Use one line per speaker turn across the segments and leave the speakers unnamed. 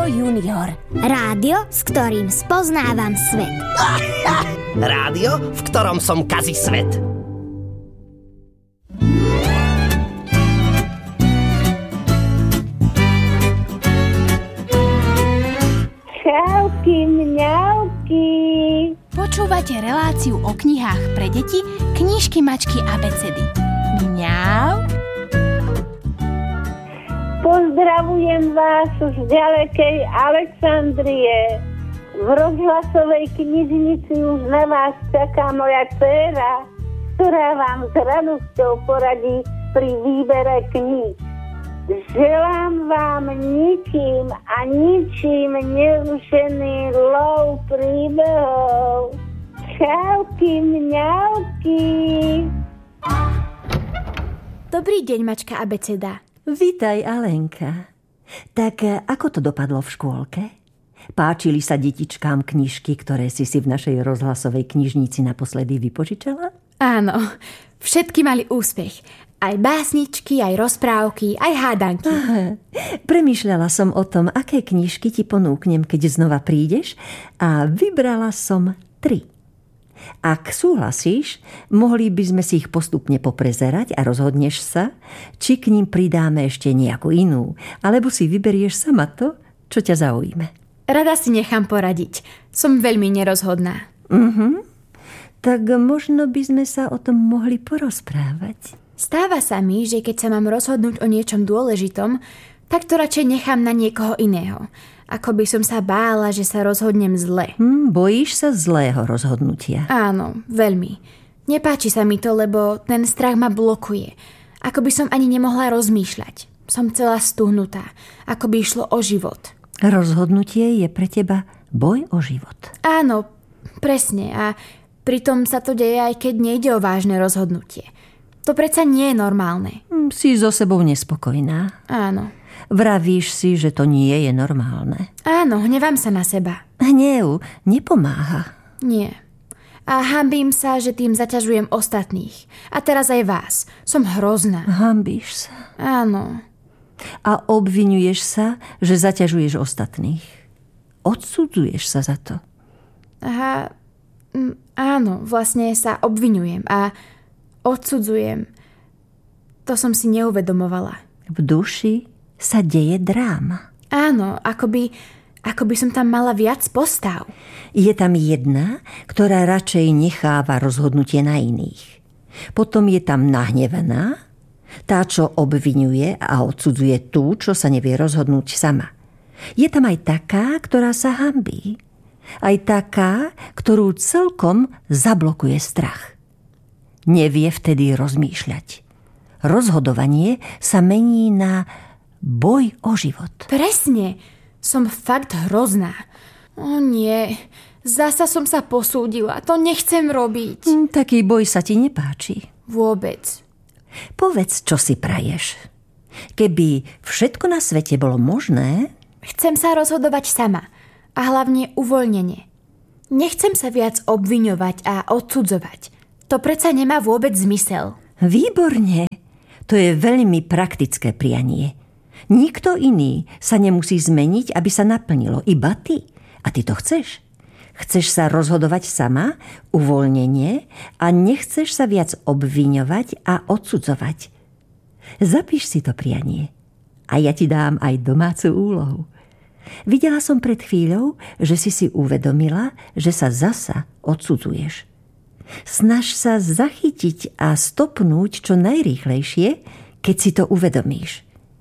Rádio Junior.
Rádio, s ktorým spoznávam svet.
Rádio, v ktorom som kazí svet.
Čauky, mňauky.
Počúvate reláciu o knihách pre deti Knižky, mačky, abecedy. Mňau.
Pozdravujem vás z ďalekej Alexandrie. V rozhlasovej knižnici už na vás čaká moja dcéra, ktorá vám s radosťou poradí pri výbere kníh. Želám vám ničím a ničím nerušený lov príbehov. Čauky, mňauky.
Dobrý deň, mačka abeceda.
Vitaj, Alenka. Tak ako to dopadlo v škôlke? Páčili sa detičkám knižky, ktoré si v našej rozhlasovej knižnici naposledy vypožičala?
Áno, všetky mali úspech. Aj básničky, aj rozprávky, aj hádanky.
Aha, premýšľala som o tom, aké knižky ti ponúknem, keď znova prídeš, a vybrala som 3. Ak súhlasíš, mohli by sme si ich postupne poprezerať a rozhodneš sa, či k ním pridáme ešte nejakú inú, alebo si vyberieš sama to, čo ťa zaujíme.
Rada si nechám poradiť. Som veľmi nerozhodná.
Tak možno by sme sa o tom mohli porozprávať.
Stáva sa mi, že keď sa mám rozhodnúť o niečom dôležitom, tak to radšej nechám na niekoho iného. Ako by som sa bála, že sa rozhodnem zle.
Bojíš sa zlého rozhodnutia?
Áno, veľmi. Nepáči sa mi to, lebo ten strach ma blokuje. Ako by som ani nemohla rozmýšľať. Som celá stuhnutá. Ako by išlo o život.
Rozhodnutie je pre teba boj o život.
Áno, presne. A pritom sa to deje, aj keď nejde o vážne rozhodnutie. To predsa nie je normálne.
Si so sebou nespokojná?
Áno.
Vravíš si, že to nie je normálne?
Áno, hnevám sa na seba.
Hnev nepomáha.
Nie. A hanbím sa, že tým zaťažujem ostatných. A teraz aj vás. Som hrozná.
Hanbíš sa?
Áno.
A obviňuješ sa, že zaťažuješ ostatných. Odsudzuješ sa za to.
Aha, áno, vlastne sa obviňujem a odsudzujem. To som si neuvedomovala.
V duši sa deje dráma.
Áno, ako by som tam mala viac postav.
Je tam jedna, ktorá radšej necháva rozhodnutie na iných. Potom je tam nahnevaná, tá, čo obviňuje a odsudzuje tú, čo sa nevie rozhodnúť sama. Je tam aj taká, ktorá sa hanbí. Aj taká, ktorú celkom zablokuje strach. Nevie vtedy rozmýšľať. Rozhodovanie sa mení na boj o život.
Presne. Som fakt hrozná. O nie, zasa som sa posúdila. To nechcem robiť.
Taký boj sa ti nepáči.
Vôbec.
Povedz, čo si praješ. Keby všetko na svete bolo možné...
Chcem sa rozhodovať sama. A hlavne uvoľnenie. Nechcem sa viac obviňovať a odsudzovať. To predsa nemá vôbec zmysel.
Výborne. To je veľmi praktické prianie. Nikto iný sa nemusí zmeniť, aby sa naplnilo. Iba ty. A ty to chceš. Chceš sa rozhodovať sama, uvoľnenie, a nechceš sa viac obviňovať a odsudzovať. Zapíš si to prianie. A ja ti dám aj domácu úlohu. Videla som pred chvíľou, že si uvedomila, že sa zasa odsudzuješ. Snaž sa zachytiť a stopnúť čo najrýchlejšie, keď si to uvedomíš.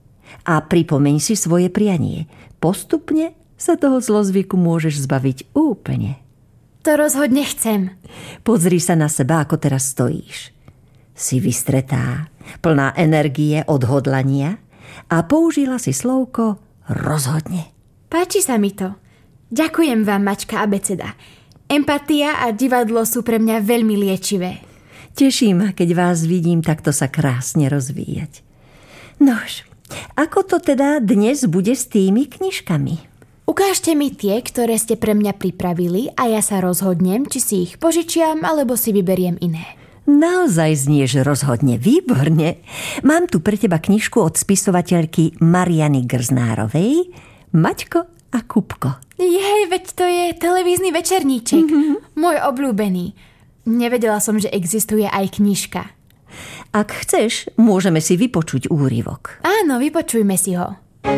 A pripomeň si svoje prianie. Postupne sa toho zlozvyku môžeš zbaviť úplne.
To rozhodne chcem.
Pozri sa na seba, ako teraz stojíš. Si vystretá, plná energie, odhodlania a použila si slovko rozhodne.
Páči sa mi to. Ďakujem vám, mačka abeceda. Empatia a divadlo sú pre mňa veľmi liečivé.
Teší ma, keď vás vidím takto sa krásne rozvíjať. Nož, ako to teda dnes bude s tými knižkami?
Ukážte mi tie, ktoré ste pre mňa pripravili a ja sa rozhodnem, či si ich požičiam, alebo si vyberiem iné.
Naozaj znieš rozhodne výborne. Mám tu pre teba knižku od spisovateľky Mariany Grznárovej, Maťko a Kupko.
Jej, veď to je televízny večerníček. Môj obľúbený. Nevedela som, že existuje aj knižka.
Ak chceš, môžeme si vypočuť úryvok.
Áno, vypočujme si ho.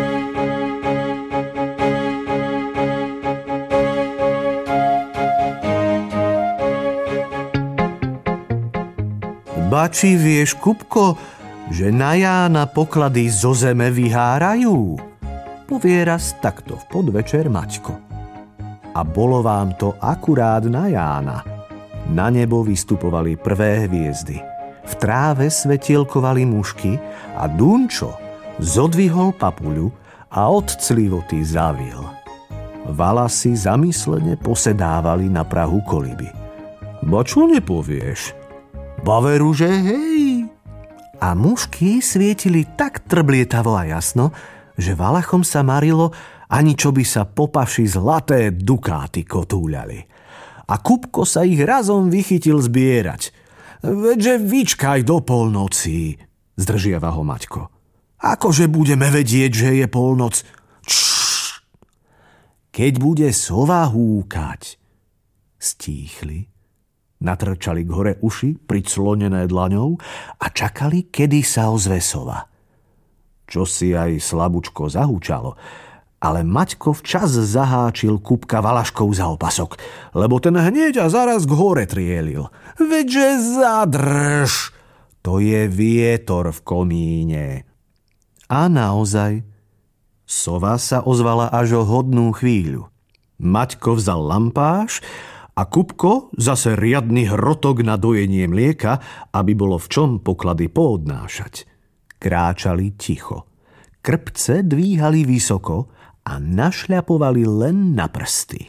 Bači, vieš, Kupko, že na Jána poklady zo zeme vyhárajú? Povie raz takto v podvečer Maťko. A bolo vám to akurát na Jána. Na nebo vystupovali prvé hviezdy. V tráve svetielkovali mušky a Dunčo zodvihol papuľu a od clivoty zavil. Valasy zamyslene posedávali na prahu koliby. Ba čo nepovieš? Baveru, že hej. A mušky svietili tak trblietavo a jasno, že Valachom sa marilo, ani čo by sa po paši zlaté dukáty kotúľali. A Kupko sa ich razom vychytil zbierať. Veďže vyčkaj do polnoci, zdržiava ho Maťko. Akože budeme vedieť, že je polnoc? Čš. Keď bude sova húkať. Stíchli, natrčali k hore uši, priclonené dlaňou a čakali, kedy sa ozve sova. Čo si aj slabúčko zahúčalo, ale Maťko včas zaháčil Kupka valaškou za opasok, lebo ten hneď a zaraz k hore trielil. Veďže zadrž, to je vietor v komíne. A naozaj, sova sa ozvala až o hodnú chvíľu. Maťko vzal lampáš a Kupko zase riadny hrotok na dojenie mlieka, aby bolo v čom poklady poodnášať. Kráčali ticho. Krpce dvíhali vysoko a našľapovali len na prsty.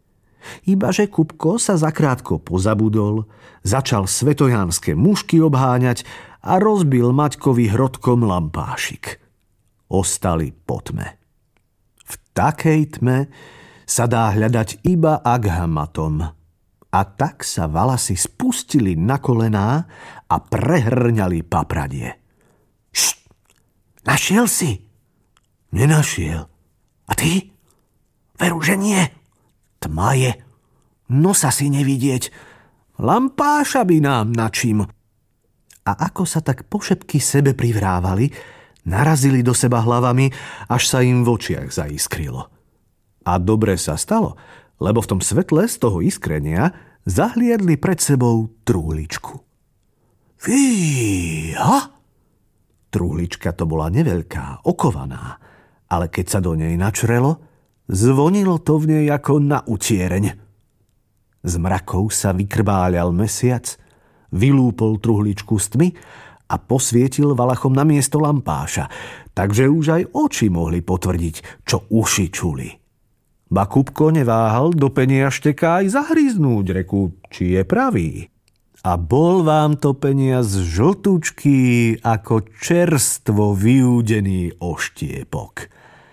Ibaže Kupko sa zakrátko pozabudol, začal svetojánske mušky obháňať a rozbil Maťkovi hrotkom lampášik. Ostali po tme. V takej tme sa dá hľadať iba aghamatom. A tak sa Valasy spustili na kolená a prehrňali papradie. Št! Našiel si? Nenašiel. A ty? Veru, že nie. Tma je. Nosa si nevidieť. Lampáša by nám načím. A ako sa tak pošepky sebe privrávali, narazili do seba hlavami, až sa im v očiach zaiskrilo. A dobre sa stalo, lebo v tom svetle z toho iskrenia zahliadli pred sebou truhličku. Fíha! Truhlička to bola neveľká, okovaná, ale keď sa do nej načrelo, zvonilo to v nej ako na utiereň. Z mrakov sa vykrbáľal mesiac, vylúpol truhličku z tmy a posvietil Valachom na miesto lampáša, takže už aj oči mohli potvrdiť, čo uši čuli. Ba Kupko neváhal do peniašteka aj zahryznúť, reku, či je pravý. A bol vám to peniaz žltučký ako čerstvo vyúdený oštiepok.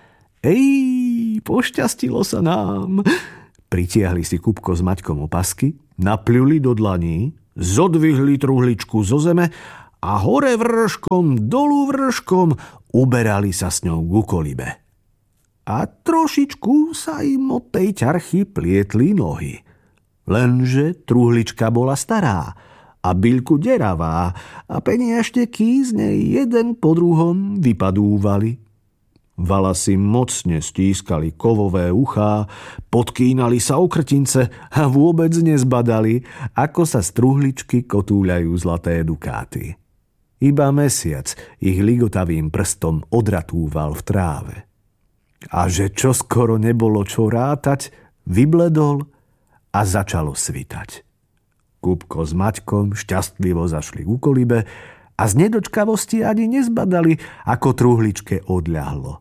Ej, pošťastilo sa nám. Pritiahli si Kupko s Maťkom opasky, napľuli do dlaní, zodvihli truhličku zo zeme a hore vrškom, dolu vrškom uberali sa s ňou ku kolibe. A trošičku sa im od tej ťarchy plietli nohy. Lenže truhlička bola stará a byľku deravá a peniašteky z nej jeden po druhom vypadúvali. Valasy mocne stískali kovové uchá, podkýnali sa o krtince a vôbec nezbadali, ako sa z truhličky kotúľajú zlaté dukáty. Iba mesiac ich ligotavým prstom odratúval v tráve. A že čoskoro nebolo čo rátať, vybledol a začalo svitať. Kupko s Maťkom šťastlivo zašli ku kolibe a z nedočkavosti ani nezbadali, ako truhličke odľahlo.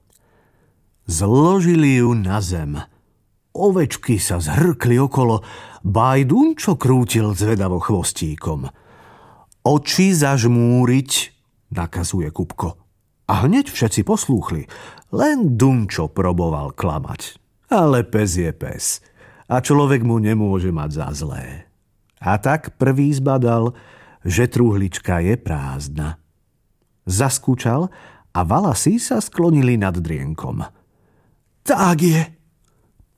Zložili ju na zem. Ovečky sa zhrkli okolo, baj Dunčo krútil zvedavo chvostíkom. Oči zažmúriť, nakazuje Kupko. A hneď všetci poslúchli, len Dunčo proboval klamať. Ale pes je pes a človek mu nemôže mať za zlé. A tak prvý zbadal, že truhlička je prázdna. Zaskúčal a Valasy sa sklonili nad drienkom. Tak je,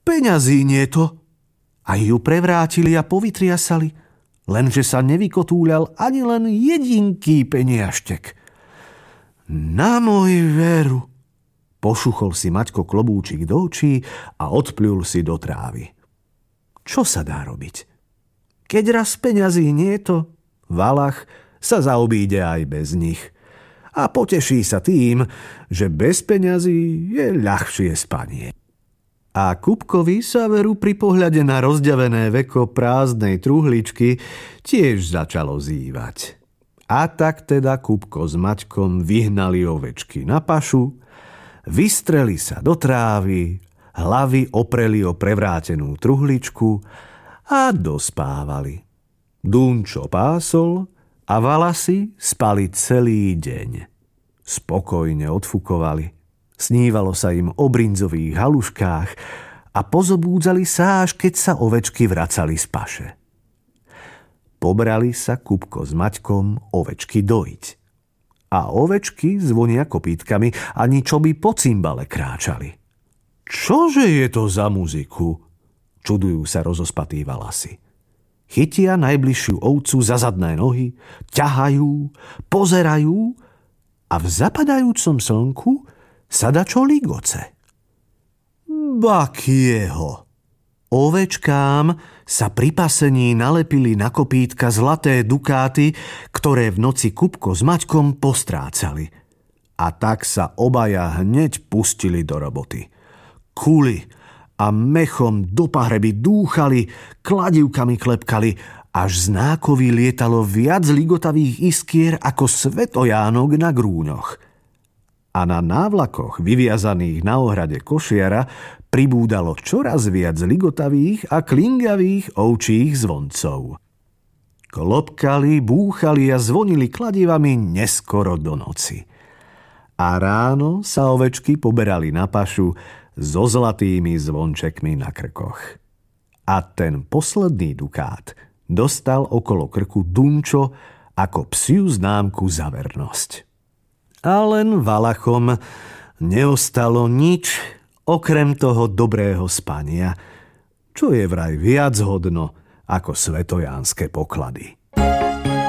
peňazí nie to. A ju prevrátili a povytriasali, lenže sa nevykotúľal ani len jedinký peniažtek. Na môj veru, pošuchol si Maťko klobúčik do očí a odpľul si do trávy. Čo sa dá robiť? Keď raz peňazí nie to, Valach sa zaobíde aj bez nich. A poteší sa tým, že bez peňazí je ľahšie spanie. A Kupkovi sa veru pri pohľade na rozďavené veko prázdnej truhličky tiež začalo zývať. A tak teda Kupko s Maťkom vyhnali ovečky na pašu, vystreli sa do trávy, hlavy opreli o prevrátenú truhličku a dospávali. Dunčo pásol a Valasy spali celý deň. Spokojne odfukovali. Snívalo sa im o brinzových haluškách a pozobúdzali sa, až keď sa ovečky vracali z paše. Pobrali sa Kupko s Maťkom ovečky dojiť. A ovečky zvonia kopítkami, ani čo by po cymbale kráčali. Čože je to za muziku? Čudujú sa rozospatí Valasy. Chytia najbližšiu ovcu za zadné nohy, ťahajú, pozerajú a v zapadajúcom slnku sa dačo ligoce. Bakieho! Ovečkám sa pri pasení nalepili na kopítka zlaté dukáty, ktoré v noci Kupko s Maťkom postrácali. A tak sa obaja hneď pustili do roboty. Kuli a mechom do pahreby dúchali, kladivkami klepkali, až z nákovy lietalo viac ligotavých iskier ako svetojánok na grúňoch. A na návlakoch vyviazaných na ohrade košiara pribúdalo čoraz viac ligotavých a klingavých ovčích zvoncov. Klopkali, búchali a zvonili kladivami neskoro do noci. A ráno sa ovečky poberali na pašu so zlatými zvončekmi na krkoch. A ten posledný dukát dostal okolo krku Dunčo ako psiu známku za vernosť. A len Valachom neostalo nič okrem toho dobrého spania, čo je vraj viac hodno ako svetojánske poklady.